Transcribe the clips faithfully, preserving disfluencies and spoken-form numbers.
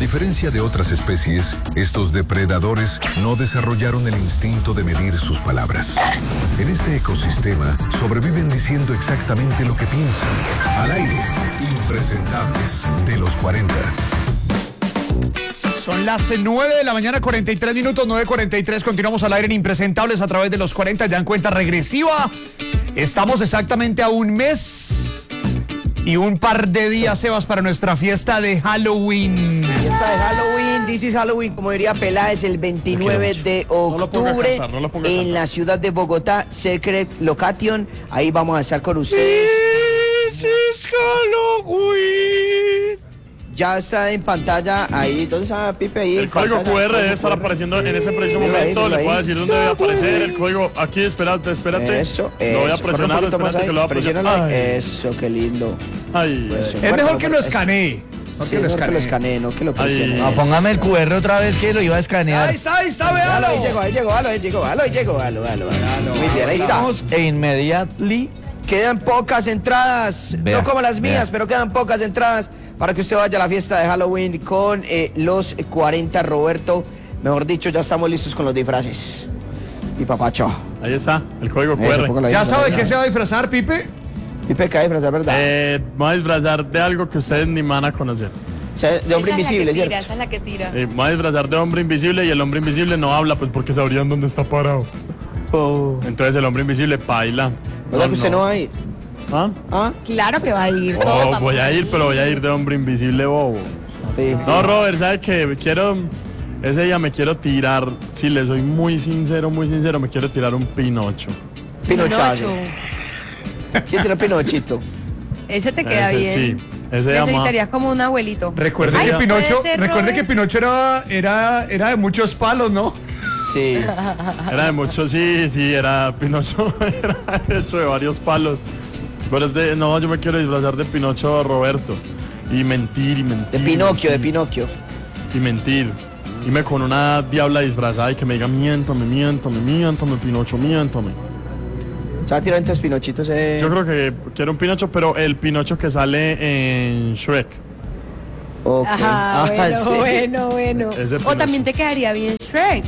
diferencia de otras especies, estos depredadores no desarrollaron el instinto de medir sus palabras. En este ecosistema sobreviven diciendo exactamente lo que piensan. Al aire, impresentables de los cuarenta. Son las nueve de la mañana, cuarenta y tres minutos, nueve cuarenta y tres. Continuamos al aire en Impresentables a través de los cuarenta, ya en cuenta regresiva. Estamos exactamente a un mes y un par de días, Sebas, para nuestra fiesta de Halloween. Fiesta de Halloween, this is Halloween, como diría Peláez, el veintinueve de octubre no no en la ciudad de Bogotá, Secret Location. Ahí vamos a estar con ustedes. This is Halloween. Ya está en pantalla ahí. ¿Dónde está Pipe? Ahí el en código pantalla. Q R debe estar apareciendo en ese preciso Míralo ahí, momento. míralo Le puedo ahí. decir dónde debe aparecer el código. Aquí, espérate, espérate. Eso, Lo voy a eso. presionar, Corre un poquito más espérate ahí, que lo voy a presiónalo presionar. ahí. Ay. Eso, qué lindo. Ay, Eso. ay. Es mejor que lo Eso. escanee. No Sí, que lo mejor que lo escanee. escanee, no que lo Ay. presione. No, No, póngame el Q R otra vez que lo iba a escanear. Ahí está, ahí está, Halo, véalo. ahí llegó, ahí llegó, halo, ahí llegó, halo, ahí llegó, halo, halo, halo. Muy bien, ahí está. Vamos e immediately. Quedan pocas entradas, Vea, no como las mías, vea. pero quedan pocas entradas para que usted vaya a la fiesta de Halloween con eh, los cuarenta, Roberto. Mejor dicho, ya estamos listos con los disfraces. Y papacho. Ahí está, el código Q Eso, R. póngalo ahí, ¿Ya póngalo sabe ahí. qué se va a disfrazar, Pipe? Y peca disfrazar, ¿verdad? Eh, me voy a disfrazar de algo que ustedes ni van a conocer. O sea, de hombre Esa es la invisible, que tira, ¿cierto? esa es la que tira. Eh, me voy a disfrazar de hombre invisible y el hombre invisible no habla, pues porque sabrían dónde está parado. Oh. Entonces el hombre invisible baila. O sea que usted no va a ir. ¿Ah? ¿Ah? Claro que va a ir. todo Oh, va voy a ir, pero voy a ir de hombre invisible bobo. Sí. No, Robert, ¿sabe qué? Quiero... Ese día me quiero tirar, si le soy muy sincero, muy sincero, me quiero tirar un Pinocho. Pinochazo. ¿Quién tiene Pinochito? Ese te queda Ese bien. sí, ese llama... Necesitarías como un abuelito. Recuerde Ay, que puede Pinocho, ser, recuerde Robert. que Pinocho era, era, era de muchos palos, ¿no? Sí. Era de mucho, sí, sí, era Pinocho, era hecho de varios palos. Pero es de, no, yo me quiero disfrazar de Pinocho Roberto. Y mentir, y mentir. De Pinocchio, de mentir, Pinocchio. Y mentir. Irme con una diabla disfrazada y que me diga, miéntame, miéntame, miéntame, Pinocho, miéntame. Se va a tirar entonces Pinochitos. Eh. Yo creo que quiero un Pinocho, pero el Pinocho que sale en Shrek. Ok. Ajá, Ah, bueno, sí. bueno, bueno. Ese O Pinocho. también te quedaría bien Shrek.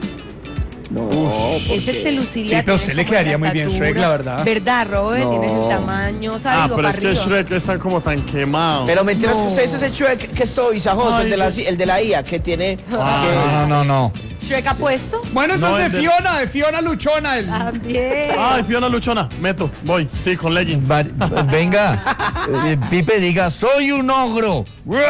No, Ese te luciría. Sí, pero tienes se le como quedaría la muy bien estatura. Shrek, la verdad. ¿Verdad, Robert? No. Tienes el tamaño, o sea, Ah, digo, pero para es que arriba. Shrek está como tan quemado. Pero mentiras No. que usted hizo ese Shrek que es todo visajoso, Ay, el de la, yo- el de la I A, que tiene... Ah, que- No, no, no. Shrek apuesto. Bueno, entonces No, de es de- Fiona, de Fiona Luchona. El... También. Ay, Fiona Luchona, meto, voy, sí, con leggings. Va- venga, eh, Pipe diga, soy un ogro.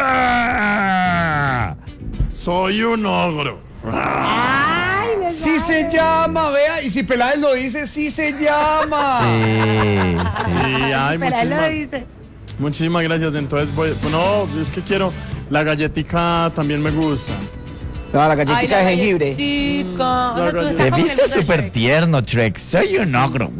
Soy un ogro. Ay, me Sí se llama, vea, y si Peláez lo dice, sí se llama. Sí, sí. Sí, ay, Pero él lo muchísimas, dice. muchísimas gracias. Entonces voy, no, es que quiero, la galletica también me gusta. No, la Ay, galletita la de jengibre. galletica. O sea, tú estás Te como viste en el mundo de súper Shrek. tierno, Shrek. Soy un ogro.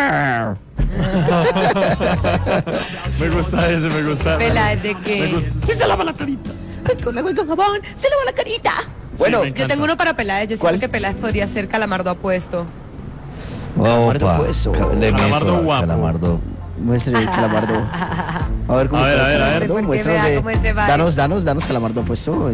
Me gusta ese, me gusta. Peláez, ¿de Me qué? gusta. Sí se lava la carita. Con agua y con jabón, se lava la carita. Bueno, me encanta. Yo tengo uno para Peláez. Yo ¿Cuál? siento que Peláez podría ser calamardo apuesto. Opa, puesto. le meto Calamardo a guapo. Calamardo. muestre el calamardo. A ver cómo A ver, está a el ver, a ver. calamardo. Porque Muéstranos, vea eh, cómo ese va. danos, danos, danos calamardo puesto.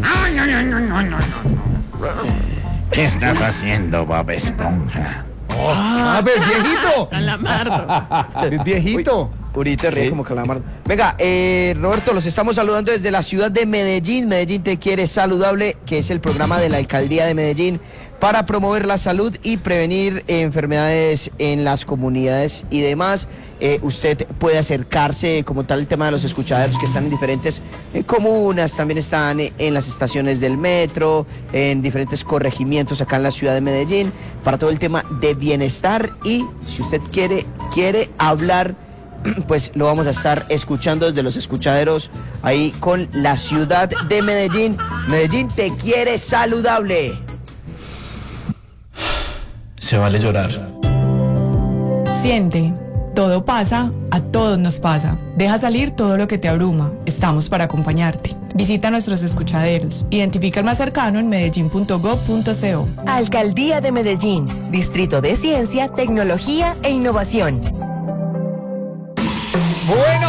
¿Qué estás haciendo, Bob Esponja? Ah, ves, viejito. Calamardo. Es viejito. Ahorita ríe como calamardo. Venga, eh, Roberto, los estamos saludando desde la ciudad de Medellín. Medellín Te Quiere Saludable, que es el programa de la Alcaldía de Medellín para promover la salud y prevenir eh, enfermedades en las comunidades y demás. Eh, usted puede acercarse, como tal, el tema de los escuchaderos que están en diferentes eh, comunas, también están eh, en las estaciones del metro, en diferentes corregimientos acá en la ciudad de Medellín, para todo el tema de bienestar. Y si usted quiere, quiere hablar, pues lo vamos a estar escuchando desde los escuchaderos ahí con la ciudad de Medellín. Medellín Te Quiere Saludable. Se vale llorar. Siente, todo pasa, a todos nos pasa. Deja salir todo lo que te abruma. Estamos para acompañarte. Visita nuestros escuchaderos. Identifica el más cercano en medellín punto gob punto co. Alcaldía de Medellín, Distrito de Ciencia, Tecnología e Innovación. Bueno,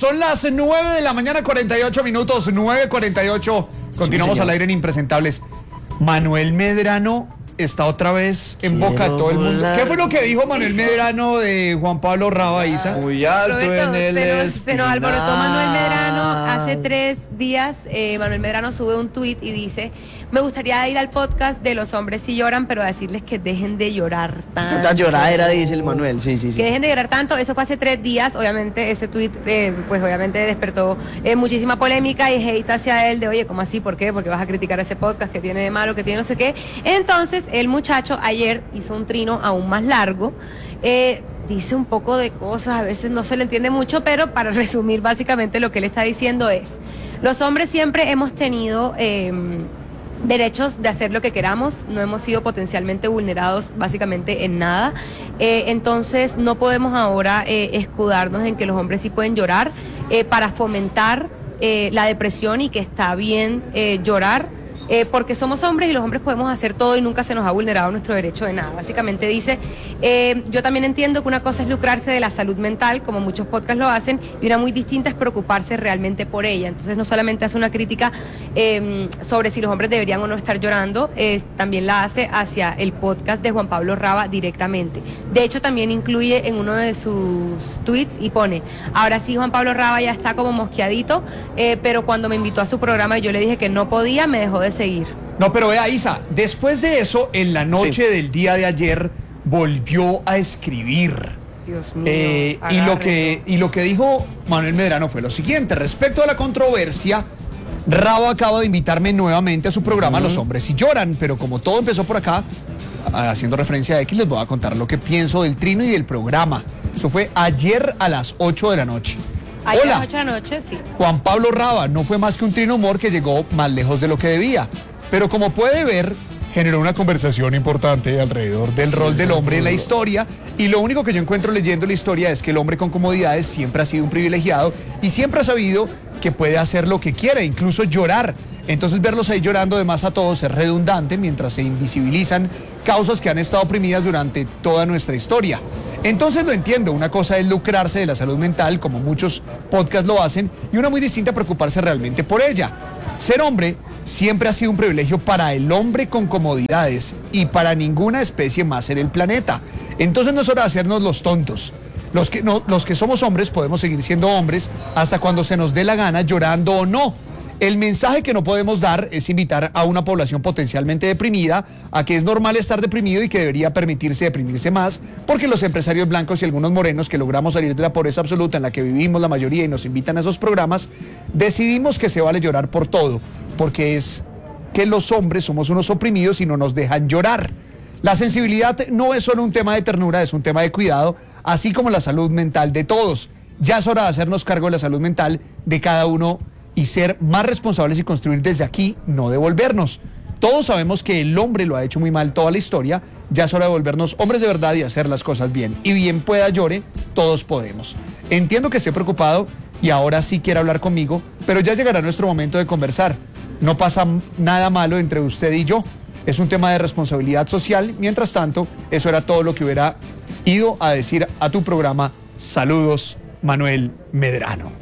Son las nueve de la mañana, cuarenta y ocho minutos, nueve cuarenta y ocho. Continuamos Sí, al aire en Impresentables. Manuel Medrano está otra vez en Quiero boca de todo el mundo. volar. ¿Qué fue lo que dijo Manuel Medrano de Juan Pablo Raba, Isa? Muy alto Roberto, en el se nos, se nos alborotó Manuel Medrano. espinal. Hace tres días eh, Manuel Medrano sube un tuit y dice: me gustaría ir al podcast de Los Hombres Si Lloran, pero a decirles que dejen de llorar tanto. Tanta lloradera, dice el Manuel. Sí, sí, sí. Que dejen de llorar tanto. Eso fue hace tres días. Obviamente ese tuit eh, pues obviamente despertó eh, muchísima polémica y hate hacia él de, oye, ¿cómo así? ¿Por qué? Porque vas a criticar ese podcast, que tiene de malo, que tiene no sé qué. Entonces el muchacho ayer hizo un trino aún más largo. Eh, dice un poco de cosas, a veces no se le entiende mucho, pero para resumir básicamente lo que él está diciendo es: los hombres siempre hemos tenido eh, derechos de hacer lo que queramos, no hemos sido potencialmente vulnerados básicamente en nada. Eh, entonces no podemos ahora eh, escudarnos en que los hombres sí pueden llorar eh, para fomentar eh, la depresión y que está bien eh, llorar. Eh, porque somos hombres y los hombres podemos hacer todo y nunca se nos ha vulnerado nuestro derecho de nada. Básicamente dice, eh, yo también entiendo que una cosa es lucrarse de la salud mental, como muchos podcasts lo hacen, y una muy distinta es preocuparse realmente por ella. Entonces no solamente hace una crítica eh, sobre si los hombres deberían o no estar llorando, eh, también la hace hacia el podcast de Juan Pablo Raba directamente. De hecho también incluye en uno de sus tweets y pone: ahora sí, Juan Pablo Raba ya está como mosqueadito, eh, pero cuando me invitó a su programa y yo le dije que no podía, me dejó de seguir. No, pero vea, Isa, después de eso, en la noche Sí. del día de ayer, volvió a escribir. Dios mío. Eh, y, lo que, y lo que dijo Manuel Medrano fue lo siguiente: respecto a la controversia, Raba acaba de invitarme nuevamente a su programa Los Hombres Si Lloran, pero como todo empezó por acá, haciendo referencia a X, les voy a contar lo que pienso del trino y del programa. Eso fue ayer a las ocho de la noche. Ayer a Hola. las ocho de la noche, sí. Juan Pablo Raba no fue más que un trino humor que llegó más lejos de lo que debía, pero como puede ver, generó una conversación importante alrededor del rol del hombre en la historia, y lo único que yo encuentro leyendo la historia es que el hombre con comodidades siempre ha sido un privilegiado y siempre ha sabido que puede hacer lo que quiera, incluso llorar. Entonces verlos ahí llorando de más a todos es redundante mientras se invisibilizan causas que han estado oprimidas durante toda nuestra historia. Entonces lo entiendo, una cosa es lucrarse de la salud mental, como muchos podcasts lo hacen, y una muy distinta preocuparse realmente por ella. Ser hombre siempre ha sido un privilegio para el hombre con comodidades y para ninguna especie más en el planeta. Entonces no es hora de hacernos los tontos. Los que, no, los que somos hombres podemos seguir siendo hombres hasta cuando se nos dé la gana, llorando o no. El mensaje que no podemos dar es invitar a una población potencialmente deprimida a que es normal estar deprimido y que debería permitirse deprimirse más, porque los empresarios blancos y algunos morenos que logramos salir de la pobreza absoluta en la que vivimos la mayoría y nos invitan a esos programas, decidimos que se vale llorar por todo, porque es que los hombres somos unos oprimidos y no nos dejan llorar. La sensibilidad no es solo un tema de ternura, es un tema de cuidado, así como la salud mental de todos. Ya es hora de hacernos cargo de la salud mental de cada uno y ser más responsables y construir desde aquí, no devolvernos. Todos sabemos que el hombre lo ha hecho muy mal toda la historia, ya es hora de volvernos hombres de verdad y hacer las cosas bien. Y bien pueda llore, todos podemos. Entiendo que esté preocupado y ahora sí quiere hablar conmigo, pero ya llegará nuestro momento de conversar. No pasa nada malo entre usted y yo, es un tema de responsabilidad social. Mientras tanto, eso era todo lo que hubiera ido a decir a tu programa. Saludos, Manuel Medrano.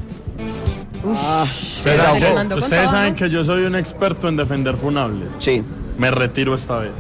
Ah, Ustedes, Se saben- le mandó con ustedes todo, saben ¿no? que yo soy un experto en defender funables. sí. Me retiro esta vez.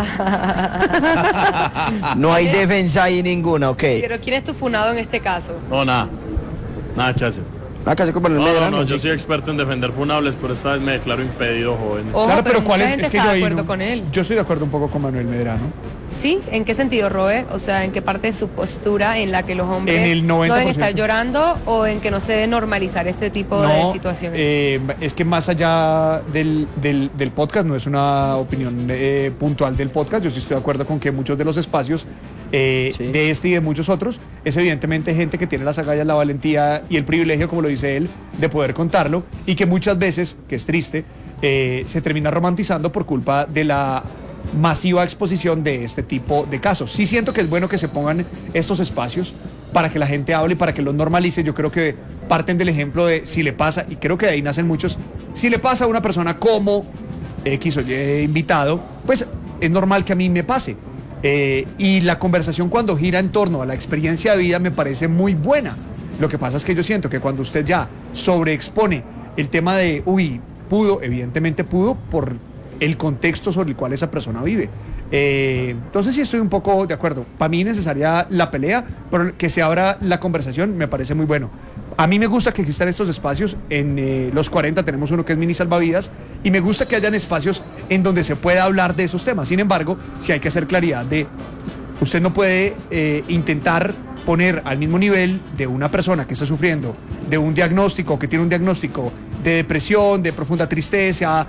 No hay defensa ahí ninguna, ok. Pero ¿quién es tu funado en este caso? No, nada. Nada que hacer. Acá se compra el No, no, Medrano. no, yo sí. soy experto en defender funables, pero esta vez me declaro impedido, joven. Ojo, Claro, pero pero ¿cuál mucha es? gente Es que está yo de ahí acuerdo no- con él. Yo estoy de acuerdo un poco con Manuel Medrano. ¿Sí? ¿En qué sentido, Roe? O sea, ¿en qué parte de su postura en la que los hombres En el noventa no por deben ciento. estar llorando o en que no se debe normalizar este tipo de situaciones? eh, es que más allá del, del- del podcast, no es una opinión eh, puntual del podcast, yo sí estoy de acuerdo con que muchos de los espacios eh, Sí. de este y de muchos otros, es evidentemente gente que tiene las agallas, la valentía y el privilegio, como lo dice él, de poder contarlo, y que muchas veces, que es triste, eh, se termina romantizando por culpa de la masiva exposición de este tipo de casos. Sí siento que es bueno que se pongan estos espacios para que la gente hable y para que los normalice. Yo creo que parten del ejemplo de si le pasa, y creo que de ahí nacen muchos, si le pasa a una persona como X o Y invitado, pues es normal que a mí me pase. Eh, y la conversación cuando gira en torno a la experiencia de vida me parece muy buena. Lo que pasa es que yo siento que cuando usted ya sobreexpone el tema de, uy, pudo, evidentemente pudo por el contexto sobre el cual esa persona vive. Eh, entonces sí estoy un poco de acuerdo. Para mí es necesaria la pelea, pero que se abra la conversación me parece muy bueno. A mí me gusta que existan estos espacios. En eh, los cuarenta tenemos uno que es Mini Salvavidas y me gusta que hayan espacios en donde se pueda hablar de esos temas. Sin embargo, sí hay que hacer claridad de, usted no puede eh, intentar poner al mismo nivel de una persona que está sufriendo de un diagnóstico, que tiene un diagnóstico de depresión, de profunda tristeza,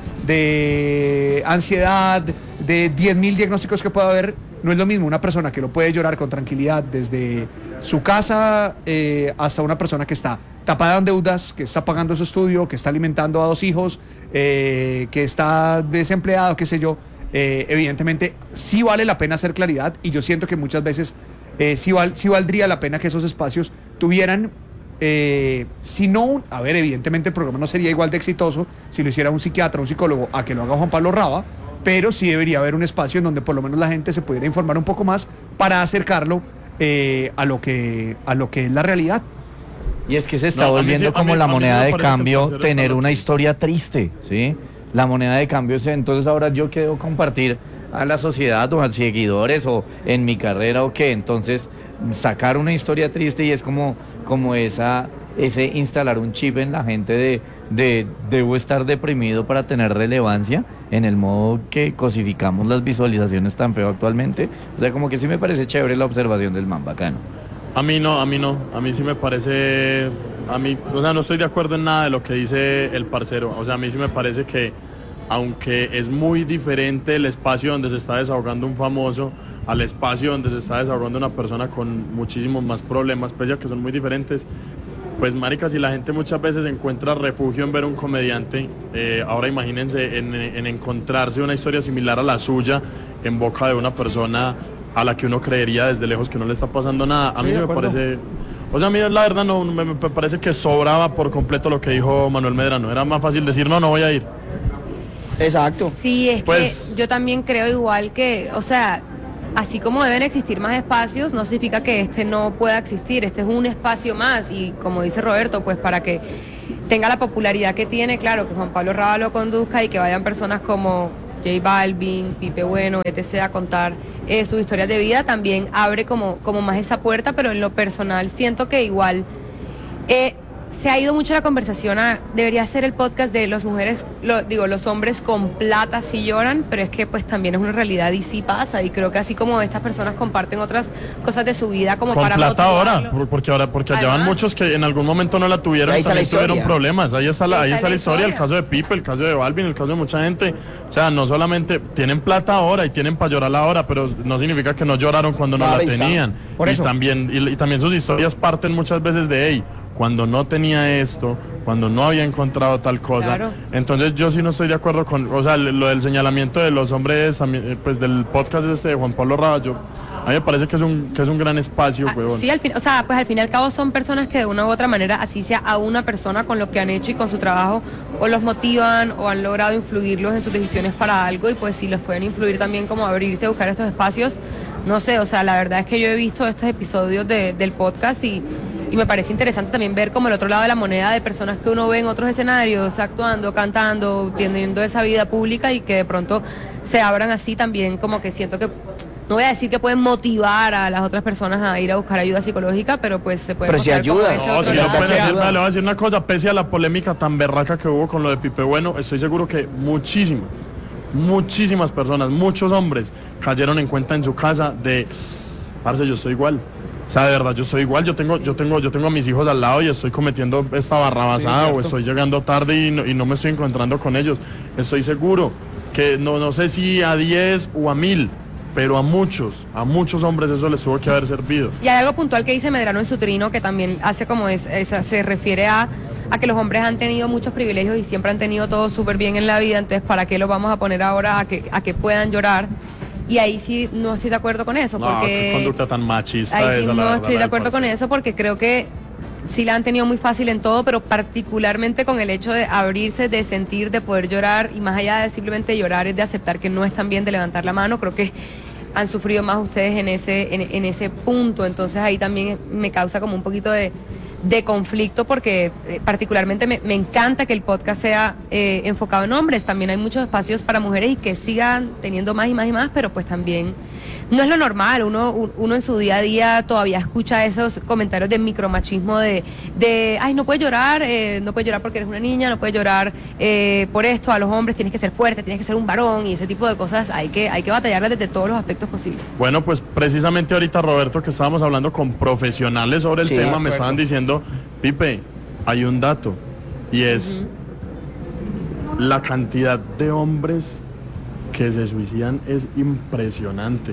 de ansiedad, de diez mil diagnósticos que pueda haber. No es lo mismo una persona que lo puede llorar con tranquilidad desde su casa eh, hasta una persona que está tapada en deudas, que está pagando su estudio, que está alimentando a dos hijos, eh, que está desempleado, qué sé yo. Eh, evidentemente sí vale la pena hacer claridad y yo siento que muchas veces eh, sí, val, sí valdría la pena que esos espacios tuvieran, eh, si no, un, a ver, evidentemente el programa no sería igual de exitoso si lo hiciera un psiquiatra, un psicólogo, a que lo haga Juan Pablo Raba, pero sí debería haber un espacio en donde por lo menos la gente se pudiera informar un poco más para acercarlo eh, a, lo que, a lo que es la realidad. Y es que se está No, volviendo sí, como mí, la moneda de cambio tener tener una historia triste, ¿sí? La moneda de cambio es, entonces ahora yo quiero compartir a la sociedad o a seguidores o en mi carrera o qué, entonces sacar una historia triste y es como, como esa, ese instalar un chip en la gente de, de debo estar deprimido para tener relevancia en el modo que cosificamos las visualizaciones tan feo actualmente. O sea, como que sí me parece chévere la observación del man, bacano. A mí no, a mí no, a mí sí me parece, a mí, o sea, no estoy de acuerdo en nada de lo que dice el parcero, o sea, a mí sí me parece que, aunque es muy diferente el espacio donde se está desahogando un famoso al espacio donde se está desahogando una persona con muchísimos más problemas, pese a que son muy diferentes, pues marica, si la gente muchas veces encuentra refugio en ver un comediante, eh, ahora imagínense en, en encontrarse una historia similar a la suya en boca de una persona a la que uno creería desde lejos que no le está pasando nada. A mí sí, me parece, o sea, a mí la verdad no, me, me parece que sobraba por completo lo que dijo Manuel Medrano. Era más fácil decir, no, no voy a ir. Exacto. Sí, es Pues- que yo también creo igual que, o sea, así como deben existir más espacios, no significa que este no pueda existir. Este es un espacio más y como dice Roberto, pues para que tenga la popularidad que tiene, claro, que Juan Pablo Raba lo conduzca y que vayan personas como J Balvin, Pipe Bueno, etcétera a contar eh, sus historias de vida, también abre como, como más esa puerta, pero en lo personal siento que igual eh, se ha ido mucho la conversación a, debería ser el podcast de las mujeres, lo, digo, los hombres con plata sí lloran, pero es que pues también es una realidad y sí pasa, y creo que así como estas personas comparten otras cosas de su vida como Con para plata motivarlo. ahora, por- porque ahora, porque allá van Además- muchos que en algún momento no la tuvieron, Ahí está también la historia. tuvieron problemas. Ahí está la, Ahí ahí está la historia, el historia. caso de Pipe, el caso de Balvin, el caso de mucha gente. O sea, no solamente tienen plata ahora y tienen para llorar ahora, pero no significa que no lloraron cuando no Claro, la y está. tenían. Por y eso. también, y, y también sus historias parten muchas veces de, hey, cuando no tenía esto, cuando no había encontrado tal cosa. Claro. Entonces yo sí no estoy de acuerdo con, o sea, lo del señalamiento de los hombres, eh, pues del podcast este de Juan Pablo Raba, yo, a mí me parece que es un, que es un gran espacio, Ah, huevón. sí, al fin, o sea, pues al fin y al cabo son personas que de una u otra manera, así sea a una persona con lo que han hecho y con su trabajo, o los motivan o han logrado influirlos en sus decisiones para algo, y pues si los pueden influir también como abrirse a buscar estos espacios, no sé, o sea, la verdad es que yo he visto estos episodios de- del podcast y, y me parece interesante también ver como el otro lado de la moneda de personas que uno ve en otros escenarios, actuando, cantando, teniendo esa vida pública y que de pronto se abran así también, como que siento que no voy a decir que pueden motivar a las otras personas a ir a buscar ayuda psicológica, pero pues se puede Pero sí mostrar como ayuda. ese No, otro si lo lado. pueden sea, hacer, ayuda. vale, le voy a decir una cosa, pese a la polémica tan berraca que hubo con lo de Pipe Bueno, estoy seguro que muchísimas, muchísimas personas, muchos hombres cayeron en cuenta en su casa de, parce, yo estoy igual. O sea, de verdad, yo estoy igual, yo tengo, yo tengo, yo tengo a mis hijos al lado y estoy cometiendo esta barrabasada o estoy llegando tarde y no, y no me estoy encontrando con ellos. Estoy seguro que no, no sé si a diez o a mil, pero a muchos, a muchos hombres eso les tuvo que haber servido. Y hay algo puntual que dice Medrano en su trino que también hace como es, esa- se refiere a, a que los hombres han tenido muchos privilegios y siempre han tenido todo súper bien en la vida, entonces ¿para qué los vamos a poner ahora a que, a que puedan llorar? Y ahí sí no estoy de acuerdo con eso, No, porque... qué conducta tan machista Ahí sí esa, la no verdad, estoy la de del acuerdo con parcero. eso porque creo que sí la han tenido muy fácil en todo, pero particularmente con el hecho de abrirse, de sentir, de poder llorar y más allá de simplemente llorar es de aceptar que no están bien, de levantar la mano. Creo que han sufrido más ustedes en ese, en, en ese punto, entonces ahí también me causa como un poquito de, de conflicto, porque eh, particularmente me, me encanta que el podcast sea eh, enfocado en hombres. También hay muchos espacios para mujeres y que sigan teniendo más y más y más, pero pues también no es lo normal. Uno, uno en su día a día todavía escucha esos comentarios de micromachismo de, de ay, no puedes llorar, eh, no puedes llorar porque eres una niña, no puedes llorar eh, por esto, a los hombres tienes que ser fuerte, tienes que ser un varón, y ese tipo de cosas hay que, hay que batallarlas desde todos los aspectos posibles. Bueno, pues precisamente ahorita, Roberto, que estábamos hablando con profesionales sobre el Sí, tema, de me estaban diciendo, Pipe, hay un dato, y es uh-huh. la cantidad de hombres que se suicidan es impresionante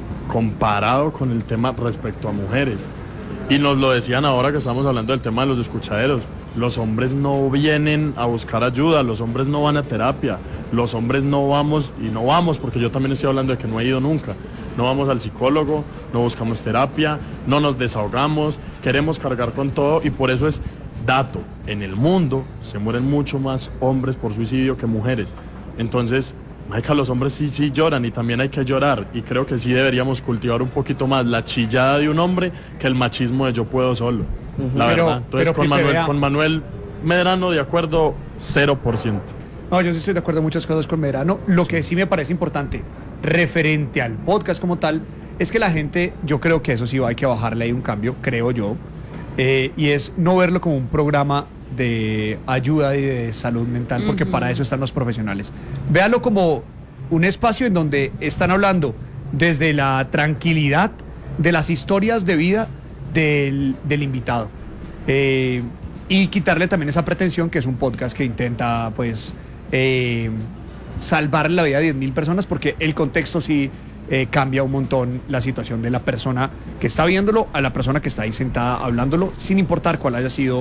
comparado con el tema respecto a mujeres. Y nos lo decían ahora que estamos hablando del tema de los escuchaderos. Los hombres no vienen a buscar ayuda, los hombres no van a terapia, los hombres no vamos, y no vamos, porque yo también estoy hablando de que no he ido nunca. No vamos al psicólogo, no buscamos terapia, no nos desahogamos, queremos cargar con todo, y por eso es dato. En el mundo se mueren mucho más hombres por suicidio que mujeres. Entonces, Marica, los hombres sí, sí lloran, y también hay que llorar, y creo que sí deberíamos cultivar un poquito más la chillada de un hombre que el machismo de yo puedo solo, uh-huh. la pero, verdad. Entonces pero con, Manuel, vea. con Manuel Medrano de acuerdo cero por ciento. No, yo sí estoy de acuerdo en muchas cosas con Medrano. Lo que sí me parece importante referente al podcast como tal es que la gente, yo creo que eso sí hay que bajarle ahí un cambio, creo yo, eh, y es no verlo como un programa de ayuda y de salud mental, porque uh-huh. para eso están los profesionales. Véalo como un espacio en donde están hablando desde la tranquilidad de las historias de vida del, del invitado, eh, y quitarle también esa pretensión que es un podcast que intenta pues eh, salvar la vida de diez mil personas, porque el contexto sí eh, cambia un montón la situación de la persona que está viéndolo a la persona que está ahí sentada hablándolo, sin importar cuál haya sido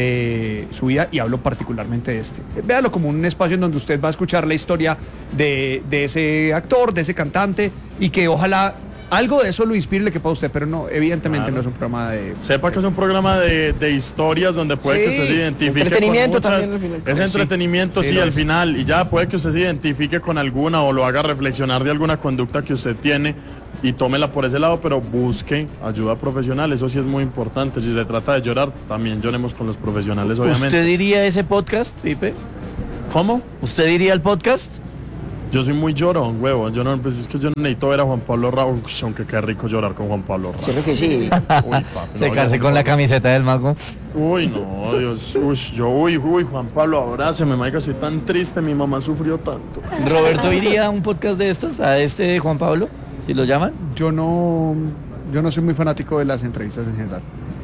Eh, su vida, y hablo particularmente de este. Véalo como un espacio en donde usted va a escuchar la historia de, de ese actor, de ese cantante, y que ojalá algo de eso lo inspire, le quepa a usted, pero no, evidentemente claro. no es un programa de... Sepa que es un programa de, de historias donde puede sí, que usted se identifique entretenimiento con muchas, también al final. es entretenimiento, sí, sí, sí al final, y ya puede que usted se identifique con alguna o lo haga reflexionar de alguna conducta que usted tiene, y tómela por ese lado, pero busque ayuda profesional, eso sí es muy importante. Si se trata de llorar, también lloremos con los profesionales, obviamente. ¿Usted diría ese podcast, Pipe? ¿Cómo? ¿Usted diría el podcast? Yo soy muy llorón, huevo. Yo no, pues es que yo necesito ver a Juan Pablo Raúl, aunque qué rico llorar con Juan Pablo Raúl. Creo que sí. Uy, papi, secarse no, con la camiseta del mago. Uy, no, Dios, uy, yo, uy, uy, Juan Pablo, abráceme, marica, soy tan triste, mi mamá sufrió tanto. ¿Roberto iría a un podcast de estos, a este de Juan Pablo, si lo llaman? Yo no, yo no soy muy fanático de las entrevistas en general.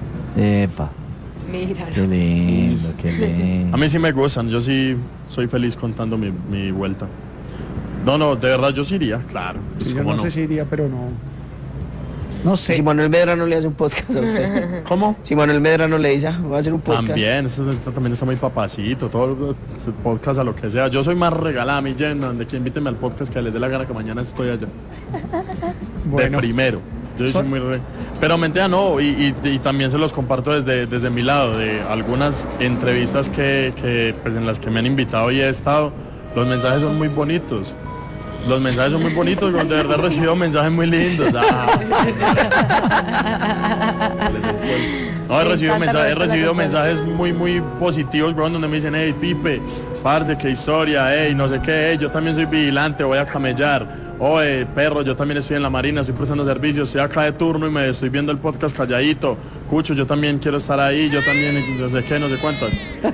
Epa. Mira. Qué lindo, qué lindo. A mí sí me gustan, yo sí soy feliz contando mi, mi vuelta. No, no, de verdad yo sí iría, claro. Sí, yo no, no sé si iría, pero no. No sé. Si Manuel Medrano le hace un podcast a usted. ¿Cómo? Si Manuel Medrano le dice, va a hacer un podcast. También, esto, esto también está muy papacito, todo el podcast a lo que sea. Yo soy más regalada, mi Jenna, donde que invíteme al podcast que les dé la gana, que mañana estoy allá. Bueno. De primero. Yo soy muy re... Pero mentira, no, y, y, y también se los comparto desde, desde mi lado, de algunas entrevistas que, que pues, en las que me han invitado y he estado. Los mensajes son muy bonitos. Los mensajes son muy bonitos, de verdad he recibido mensajes muy lindos. Ah, sí. No, he recibido, mensajes, he recibido mensajes muy, muy positivos, bro, donde me dicen, hey, Pipe, parce, qué historia, hey, no sé qué, hey, yo también soy vigilante, voy a camellar. Oye, perro, yo también estoy en la marina, estoy prestando servicios, estoy acá de turno y me estoy viendo el podcast calladito. Cucho, yo también quiero estar ahí, yo también, no sé qué, no sé cuánto.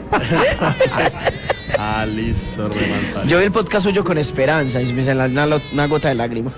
Ah, listo, remantar. Yo vi el podcast suyo con esperanza y me salió una, una gota de lágrima.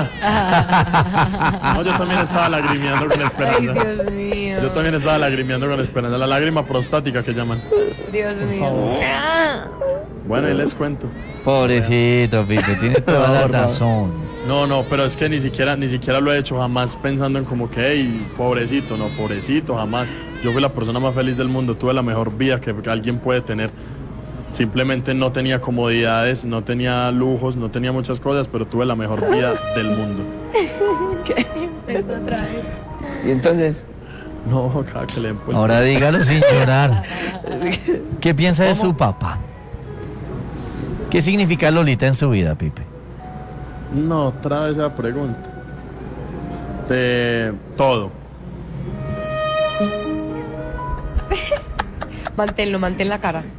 No, yo también estaba lagrimeando con esperanza. Ay, Dios mío. Yo también estaba lagrimeando con esperanza. La lágrima prostática que llaman. Dios Por mío. favor. Bueno, ahí les cuento. Pobrecito, Pipe, tiene toda la razón. No, no, pero es que ni siquiera, ni siquiera lo he hecho jamás pensando en como que, hey, pobrecito, no, pobrecito, jamás. Yo fui la persona más feliz del mundo, tuve la mejor vida que, que alguien puede tener. Simplemente no tenía comodidades, no tenía lujos, no tenía muchas cosas, pero tuve la mejor vida del mundo. ¿Qué? ¿Y entonces? No, cada que le pues. Ahora dígalo sin llorar. ¿Qué piensa de su papá? ¿Qué significa Lolita en su vida, Pipe? No, otra vez esa pregunta. De todo. Manténlo, mantén la cara.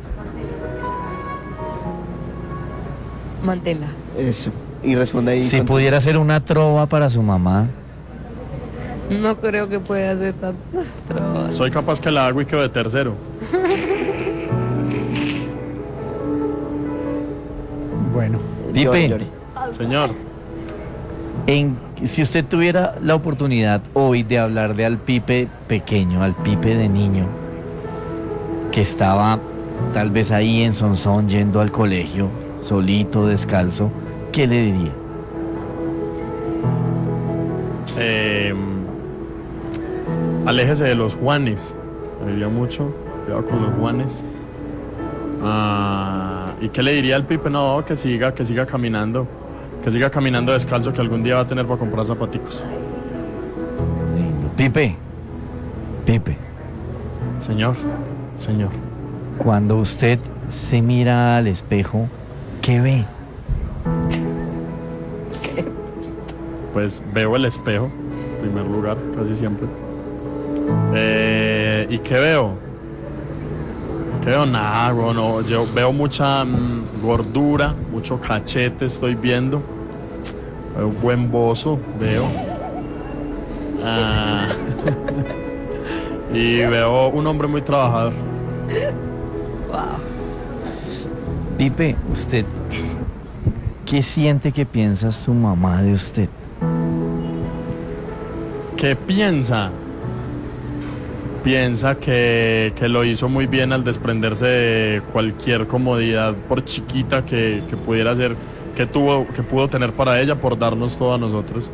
Manténla. Eso. Y responde ahí. Si con- pudiera hacer una trova para su mamá, No creo que pueda hacer tanto. Soy capaz que la hago y quedo de tercero. Bueno. Pipe. Llore, llore. Señor, en, si usted tuviera la oportunidad hoy de hablarle al Pipe pequeño, al Pipe de niño, que estaba tal vez ahí en Sonsón yendo al colegio, solito, descalzo, ¿qué le diría? eh, aléjese de los Juanes. Me diría mucho. Cuidado con los Juanes. Ah, ¿y qué le diría al Pipe? No, que siga, que siga caminando. Que siga caminando descalzo, que algún día va a tener para comprar zapaticos. Pipe, Pipe, Señor, señor. cuando usted se mira al espejo, ¿qué ve? Pues veo el espejo, en primer lugar, casi siempre. Eh, ¿Y qué veo? ¿Qué veo? Nada, bro, no. Yo veo mucha mm, gordura, mucho cachete estoy viendo. Veo un buen bozo, veo. Ah, y veo un hombre muy trabajador. Pipe, usted, ¿qué siente que piensa su mamá de usted? ¿Qué piensa? Piensa que, que lo hizo muy bien al desprenderse de cualquier comodidad, por chiquita que, que pudiera ser, que tuvo, que pudo tener para ella, por darnos todo a nosotros.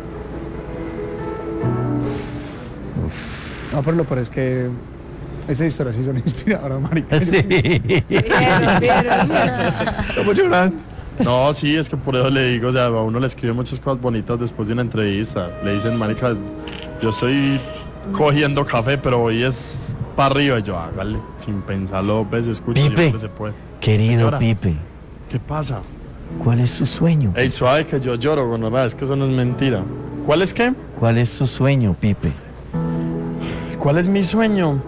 No, pero lo peor es que esas historias sí son inspiradoras, marica. Sí. Vieron, vieron. Estamos llorando. No, sí, es que por eso le digo, o sea, a uno le escriben muchas cosas bonitas después de una entrevista. Le dicen, marica, yo estoy cogiendo café, pero hoy es para arriba. Y yo, hágale, sin pensarlo dos veces, escucha, Pipe, siempre se puede. querido Señora. Pipe, ¿Qué pasa? ¿cuál es su sueño? Ey, suave que yo lloro, gonorrea, es que eso no es mentira. ¿Cuál es qué? ¿Cuál es su sueño, Pipe? ¿Cuál es mi sueño?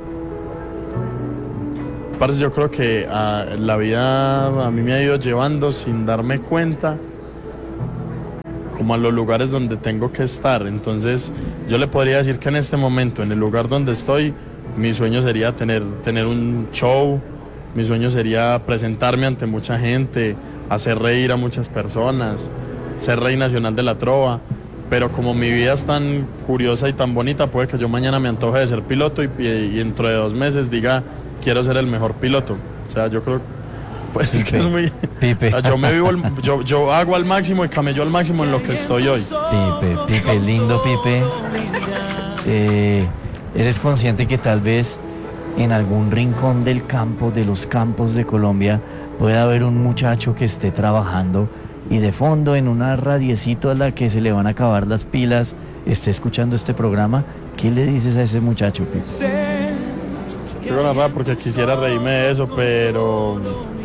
Parce, yo creo que ah, la vida a mí me ha ido llevando sin darme cuenta como a los lugares donde tengo que estar. Entonces yo le podría decir que en este momento, en el lugar donde estoy, mi sueño sería tener, tener un show, mi sueño sería presentarme ante mucha gente, hacer reír a muchas personas, ser rey nacional de la trova. Pero como mi vida es tan curiosa y tan bonita, puede que yo mañana me antoje de ser piloto y, y, y dentro de dos meses diga, quiero ser el mejor piloto. O sea, yo creo pues es que es muy... Pipe. O sea, yo me vivo, el- yo, yo hago al máximo y camello al máximo en lo que estoy hoy. Pipe, Pipe, lindo Pipe. Eh, ¿Eres consciente que tal vez en algún rincón del campo, de los campos de Colombia, pueda haber un muchacho que esté trabajando y de fondo en una radiecito a la que se le van a acabar las pilas, esté escuchando este programa? ¿Qué le dices a ese muchacho, Pipe? Digo la verdad porque quisiera reírme de eso, pero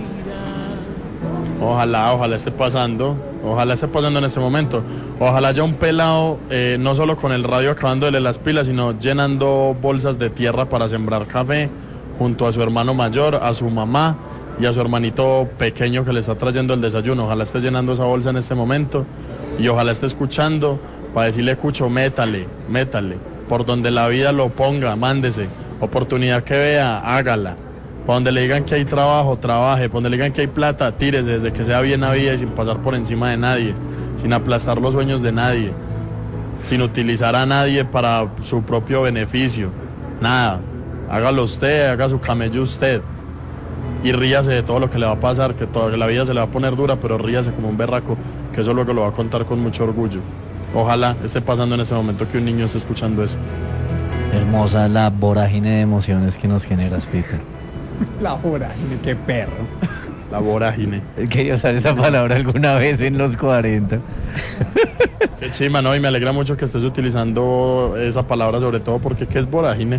ojalá, ojalá esté pasando, ojalá esté pasando en este momento. Ojalá haya un pelado, eh, no solo con el radio acabándole las pilas, sino llenando bolsas de tierra para sembrar café junto a su hermano mayor, a su mamá y a su hermanito pequeño que le está trayendo el desayuno. Ojalá esté llenando esa bolsa en este momento y ojalá esté escuchando para decirle, Cucho, métale, métale, por donde la vida lo ponga, mándese, oportunidad que vea, hágala. Para donde le digan que hay trabajo, trabaje. Para donde le digan que hay plata, tírese desde que sea bien a vida y sin pasar por encima de nadie, sin aplastar los sueños de nadie, sin utilizar a nadie para su propio beneficio. Nada, hágalo usted, haga su camello usted. Y ríase de todo lo que le va a pasar, que toda la vida se le va a poner dura, pero ríase como un berraco, que eso luego lo va a contar con mucho orgullo. Ojalá esté pasando en este momento que un niño esté escuchando eso. Hermosa la vorágine de emociones que nos generas, Pipe. La vorágine, qué perro. La vorágine. Quería usar esa palabra alguna vez en los cuarenta. Qué chima, ¿no? Y me alegra mucho que estés utilizando esa palabra, sobre todo porque ¿qué es vorágine?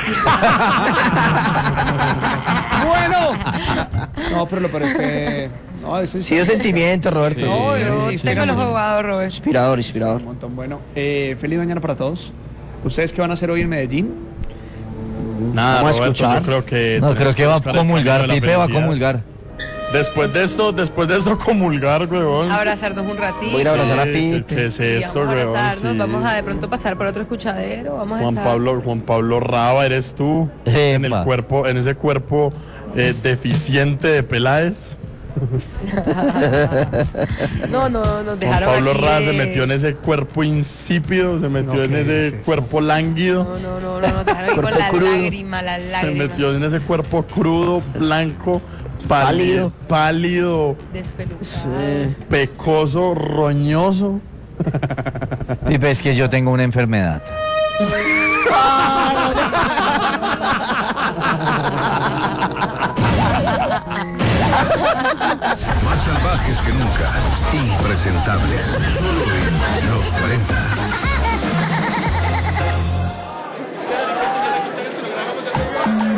Bueno. No, pero lo peor es que... No, eso es... Sí, dio sentimiento, Roberto. No, Yo eh, tengo los jugados, Robert. Inspirador, inspirador. Un montón. Bueno, eh, feliz mañana para todos. ¿Ustedes qué van a hacer hoy en Medellín? Nada, Vamos a Roberto, escuchar. yo creo que... No, creo tenemos que va a buscar el comulgar, camino de la Pipe va a felicidad. comulgar. Después de esto, después de esto comulgar, weón. Abrazarnos un ratito. Voy a ir a abrazar a Sí, ¿qué, Pipe. qué es Sí, esto, vamos a weón? abrazarnos, Sí. vamos a de pronto pasar por otro escuchadero, vamos a Juan estar... Pablo, Juan Pablo Raba, eres tú. En el Epa. cuerpo, en ese cuerpo eh, deficiente de Peláez. No, no, nos Juan dejaron Pablo aquí Raba de- se metió en ese cuerpo insípido, se metió No, en ¿qué ese es eso? cuerpo lánguido. No, no, no, no, nos dejaron aquí con Cuerpo la crudo. lágrima, la Se lágrima. metió en ese cuerpo crudo, blanco, pálido, pálido, Despelucado. pecoso, roñoso. Pipe, es que yo tengo una enfermedad. Más salvajes que nunca, impresentables, solo en Los cuarenta.